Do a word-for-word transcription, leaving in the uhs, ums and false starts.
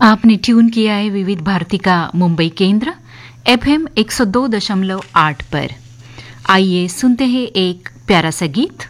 आपने ट्यून किया है विविध भारती का मुंबई केंद्र एफएम एक सौ दो दशमलव आठ पर। आइए सुनते हैं एक प्यारा सा गीत।